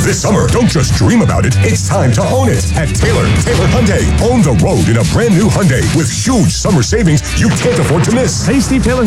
This summer, don't just dream about it, it's time to own it. At Taylor Hyundai. Own the road in a brand new Hyundai with huge summer savings you can't afford to miss. Hey, Steve Taylor